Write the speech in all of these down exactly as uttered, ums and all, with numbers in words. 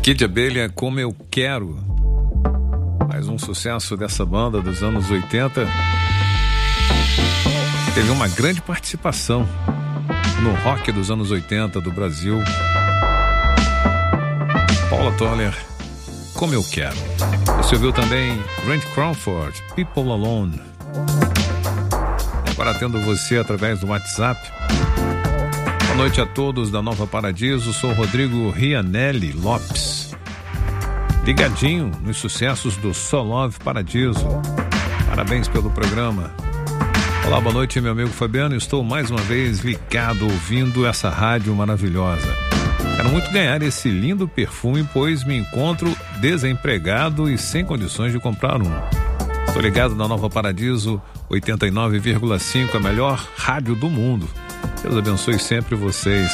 Kid Abelha, Como Eu Quero. Mais um sucesso dessa banda dos anos oitenta. Teve uma grande participação no rock dos anos oitenta do Brasil. Paula Toller, Como Eu Quero. Você ouviu também Randy Crawford, People Alone. Agora atendo você através do WhatsApp. Boa noite a todos da Nova Paradiso. Sou Rodrigo Rianelli Lopes, ligadinho nos sucessos do So Love Paradiso. Parabéns pelo programa. Olá, boa noite, meu amigo Fabiano. Estou mais uma vez ligado, ouvindo essa rádio maravilhosa. Quero muito ganhar esse lindo perfume, pois me encontro desempregado e sem condições de comprar um. Estou ligado na Nova Paradiso oitenta e nove vírgula cinco, a melhor rádio do mundo. Deus abençoe sempre vocês.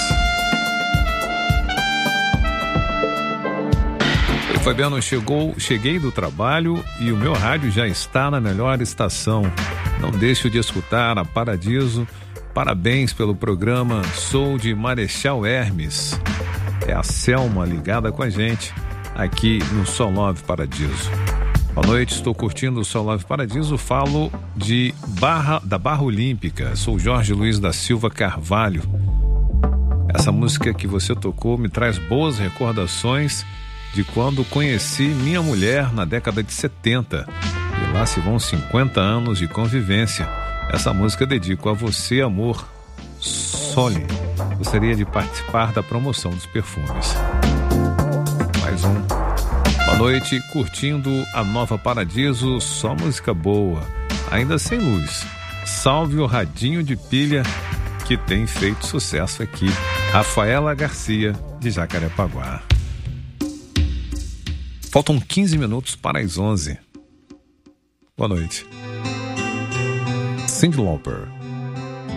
Oi, Fabiano, chegou, cheguei do trabalho e o meu rádio já está na melhor estação. Não deixo de escutar a Paradiso. Parabéns pelo programa. Sou de Marechal Hermes. É a Selma ligada com a gente aqui no So Love Paradiso. Boa noite, estou curtindo o So Love Paradiso. Falo de Barra, da Barra Olímpica. Sou Jorge Luiz da Silva Carvalho. Essa música que você tocou me traz boas recordações de quando conheci minha mulher na década de setenta. E lá se vão cinquenta anos de convivência. Essa música dedico a você, amor. Sole. Gostaria de participar da promoção dos perfumes. Mais um. Boa noite, curtindo a Nova Paradiso, só música boa, ainda sem luz. Salve o radinho de pilha que tem feito sucesso aqui. Rafaela Garcia, de Jacarepaguá. Faltam quinze minutos para as onze. Boa noite. Cyndi Lauper.